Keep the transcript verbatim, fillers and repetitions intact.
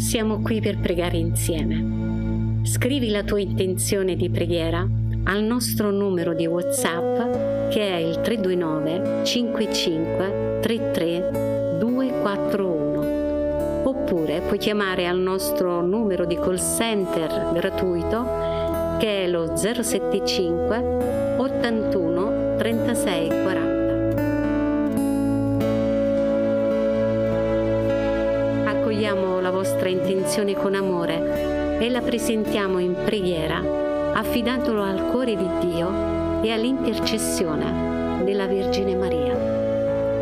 siamo qui per pregare insieme. Scrivi la tua intenzione di preghiera al nostro numero di WhatsApp che è il tre due nove cinque cinque tre tre due quattro uno, oppure puoi chiamare al nostro numero di call center gratuito che è lo zero sette cinque ottantuno trentasei quaranta. Accogliamo la vostra intenzione con amore e la presentiamo in preghiera, affidandolo al cuore di Dio e all'intercessione